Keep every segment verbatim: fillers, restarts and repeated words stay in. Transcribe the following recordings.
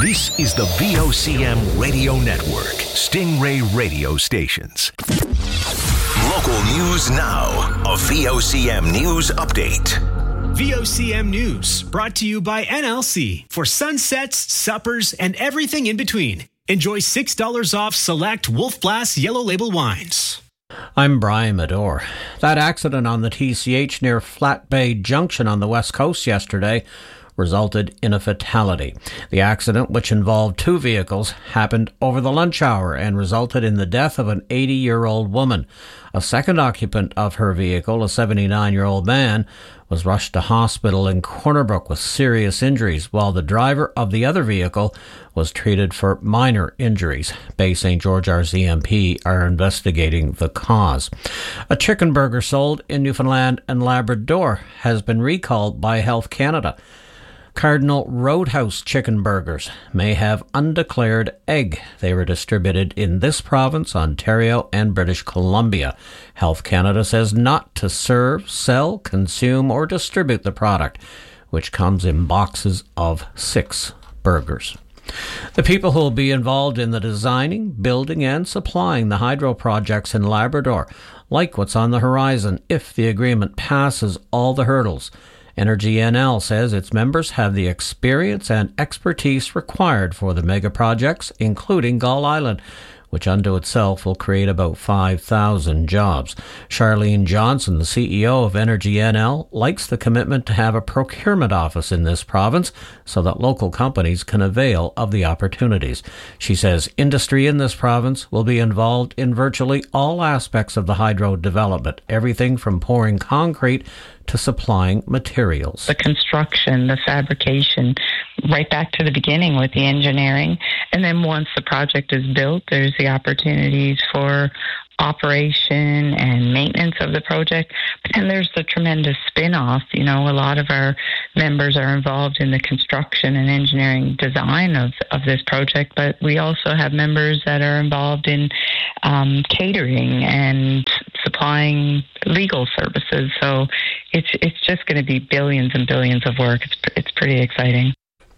This is the V O C M Radio Network, Stingray Radio Stations. Local news now. A V O C M News Update. V O C M News, brought to you by N L C for sunsets, suppers, and everything in between. Enjoy six dollars off select Wolf Blass Yellow Label wines. I'm Brian Medore. That accident on the T C H near Flat Bay Junction on the west coast yesterday resulted in a fatality. The accident, which involved two vehicles, happened over the lunch hour and resulted in the death of an eighty-year-old woman. A second occupant of her vehicle, a seventy-nine-year-old man, was rushed to hospital in Corner Brook with serious injuries, while the driver of the other vehicle was treated for minor injuries. Bay Saint George R C M P are investigating the cause. A chicken burger sold in Newfoundland and Labrador has been recalled by Health Canada. Cardinal Roadhouse chicken burgers may have undeclared egg. They were distributed in this province, Ontario, and British Columbia. Health Canada says not to serve, sell, consume, or distribute the product, which comes in boxes of six burgers. The people who will be involved in the designing, building, and supplying the hydro projects in Labrador like what's on the horizon if the agreement passes all the hurdles. Energy N L says its members have the experience and expertise required for the mega projects, including Gull Island, which unto itself will create about five thousand jobs. Charlene Johnson, the C E O of Energy N L, likes the commitment to have a procurement office in this province so that local companies can avail of the opportunities. She says industry in this province will be involved in virtually all aspects of the hydro development, everything from pouring concrete to supplying materials. The construction, the fabrication, right back to the beginning with the engineering. And then once the project is built, there's the opportunities for operation and maintenance of the project. But then there's the tremendous spin-off. You know, a lot of our members are involved in the construction and engineering design of, of this project, but we also have members that are involved in um, catering and supplying legal services. So it's it's just going to be billions and billions of work. It's it's pretty exciting.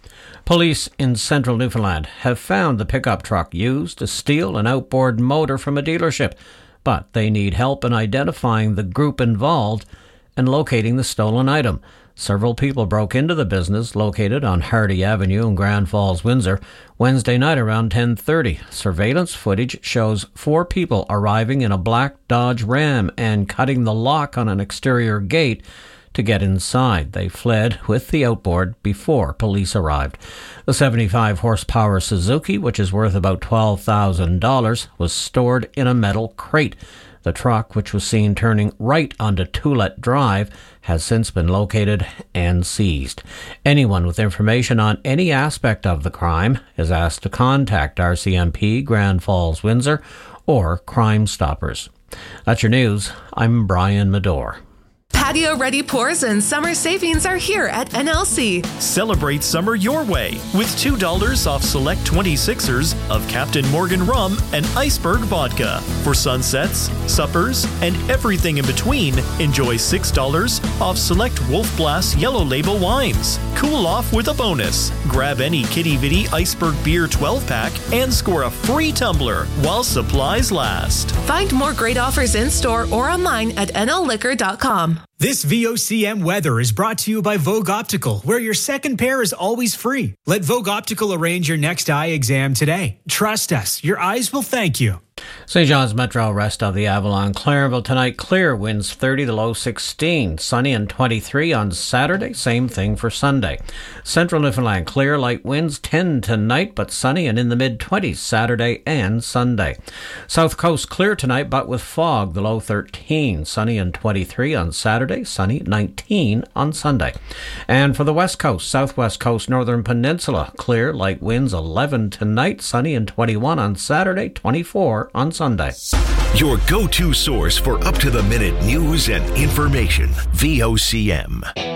Police in central Newfoundland have found the pickup truck used to steal an outboard motor from a dealership, but they need help in identifying the group involved and locating the stolen item. Several people broke into the business located on Hardy Avenue in Grand Falls, Windsor, Wednesday night around ten thirty. Surveillance footage shows four people arriving in a black Dodge Ram and cutting the lock on an exterior gate to get inside. They fled with the outboard before police arrived. The seventy-five horsepower Suzuki, which is worth about twelve thousand dollars, was stored in a metal crate. The truck, which was seen turning right onto Toulet Drive, has since been located and seized. Anyone with information on any aspect of the crime is asked to contact R C M P Grand Falls, Windsor, or Crime Stoppers. That's your news. I'm Brian Medore. Patio Ready Pours and summer savings are here at N L C. Celebrate summer your way with two dollars off select twenty-sixers of Captain Morgan Rum and Iceberg Vodka. For sunsets, suppers, and everything in between, enjoy six dollars off select Wolf Blass Yellow Label wines. Cool off with a bonus. Grab any Kitty Vitty Iceberg Beer twelve pack and score a free tumbler while supplies last. Find more great offers in store or online at N L liquor dot com. This V O C M weather is brought to you by Vogue Optical, where your second pair is always free. Let Vogue Optical arrange your next eye exam today. Trust us, your eyes will thank you. Saint John's Metro, rest of the Avalon. Clarenville tonight, clear, winds thirty, the low sixteen. Sunny and twenty-three on Saturday, same thing for Sunday. Central Newfoundland, clear, light winds ten tonight, but sunny and in the mid-twenties Saturday and Sunday. South Coast, clear tonight, but with fog, the low thirteen. Sunny and twenty-three on Saturday, sunny nineteen on Sunday. And for the West Coast, Southwest Coast, Northern Peninsula, clear, light winds eleven tonight, sunny and twenty-one on Saturday, twenty-four on Sunday. Your go-to source for up-to-the-minute news and information. V O C M.